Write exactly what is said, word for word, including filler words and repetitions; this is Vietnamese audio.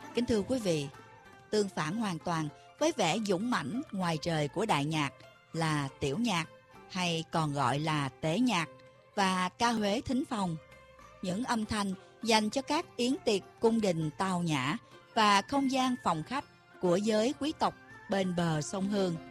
Kính thưa quý vị, tương phản hoàn toàn với vẻ dũng mãnh ngoài trời của đại nhạc là tiểu nhạc, hay còn gọi là tế nhạc, và ca huế thính phong. Những âm thanh dành cho các yến tiệc cung đình tao nhã và không gian phòng khách của giới quý tộc bên bờ sông Hương.